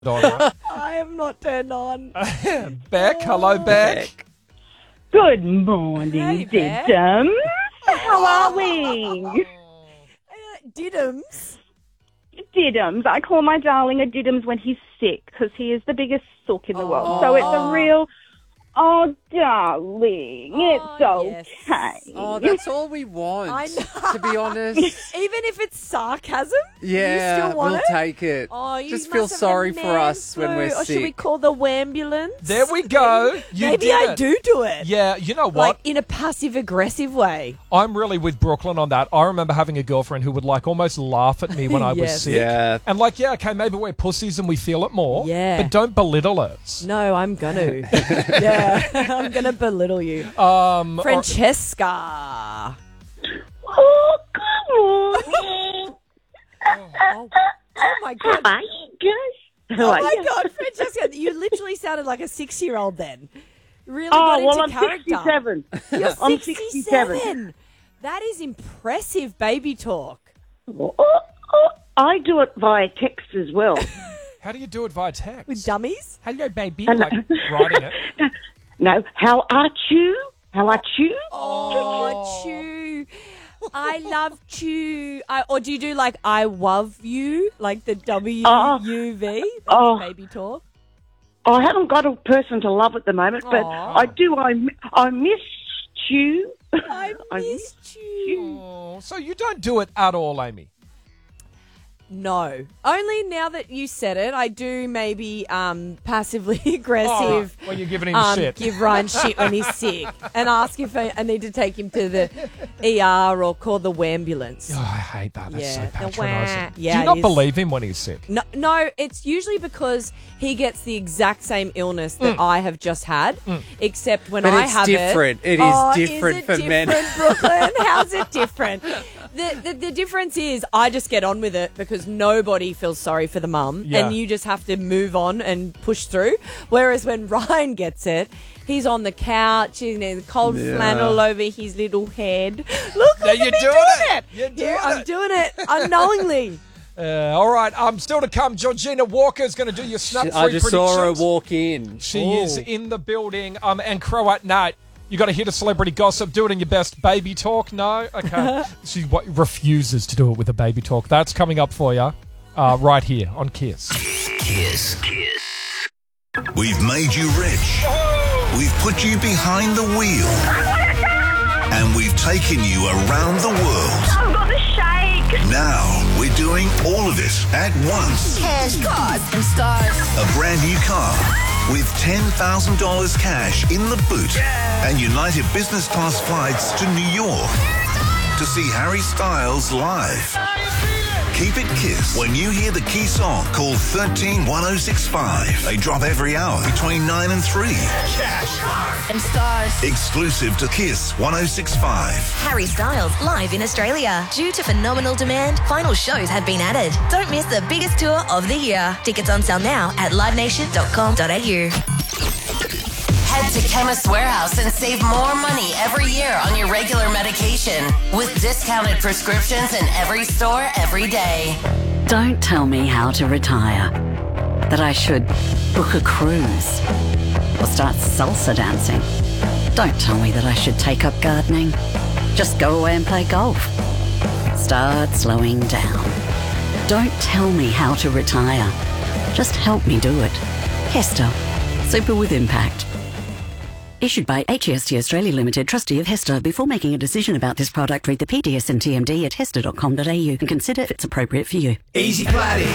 on. I am not turned on. Beck, hello, Beck. Good morning, Hey, Beck. Diddums. How are we? Diddums. Diddums. I call my darling a Diddums when he's sick because he is the biggest sook in the world. So it's a real, darling, it's okay. Yes. Oh, that's all we want, I know. to be honest. Even if it's sarcasm, Yeah, you still want we'll it? take it. Oh, you Just must feel have sorry the for us when man we're flu. Or sick. should we call the wambulance? There we go. You Maybe did I it. do it. Yeah, you know what? Like in a passive-aggressive way. I'm really with Brooklyn on that. I remember having a girlfriend who would almost laugh at me when I was Yes. sick. Yeah. And okay, maybe we're pussies and we feel it more. Yeah. But don't belittle us. No, I'm gonna. Yeah, I'm gonna belittle you. Francesca. Oh, good morning. Oh my God. How are you guys? How Oh are my you? God, Francesca, you literally sounded like a 6-year-old then. Really Oh, got well, into I'm character. 67. You're I'm 67. That is impressive baby talk. I do it via text as well. How do you do it via text? With dummies? Hello, baby. Hello. Like writing it. No, how are you? How are you? Oh, chew. I love chew. Or do you do like I love you? Like the W-U-V? That's baby talk. I haven't got a person to love at the moment, but Aw. I do. I miss you. I missed you. Oh, so you don't do it at all, Amy? No. Only now that you said it, I do maybe passively aggressive. When you're giving him shit. Give Ryan shit when he's sick and ask if I need to take him to the ER or call the wambulance. Oh, I hate that. That's so Yeah, the patronising. wah. Do Yeah, you it not is. believe him when he's sick? No, it's usually because he gets the exact same illness that I have just had, except when But I it's have different. it. It is Oh, different is it for different, men. Brooklyn? How's it different? The difference is I just get on with it because nobody feels sorry for the mum, Yeah. and you just have to move on and push through. Whereas when Ryan gets it, he's on the couch, and there's cold flannel over his little head. Look Now at you're me doing doing it. You're doing I'm it. doing it unknowingly. All right. Still to come, Georgina Walker is going to do your snap I just saw her predictions. walk in. She is in the building. And Croat Nate, you got to hit a celebrity gossip. Do it in your best baby talk. No? Okay. She refuses to do it with a baby talk. That's coming up for you right here on Kiss. Kiss. We've made you rich. We've put you behind the wheel. And we've taken you around the world. I've got the shake. Now we're doing all of it at once. Cash, cars, and stars. A brand new car with $10,000 cash in the boot and United Business Class flights to New York to see Harry Styles live. Keep it Kiss. When you hear the key song, call 131065. They drop every hour between 9 and 3. And stars. Exclusive to Kiss 1065. Harry Styles live in Australia. Due to phenomenal demand, final shows have been added. Don't miss the biggest tour of the year. Tickets on sale now at livenation.com.au. Head to Chemist Warehouse and save more money every year on your regular medication with discounted prescriptions in every store every day. Don't tell me how to retire. That I should book a cruise or start salsa dancing. Don't tell me that I should take up gardening. Just go away and play golf. Start slowing down. Don't tell me how to retire. Just help me do it. Hester. Super with impact. Issued by HEST Australia Limited, trustee of Hester. Before making a decision about this product, read the PDS and TMD at hester.com.au and consider if it's appropriate for you. Easy Platty.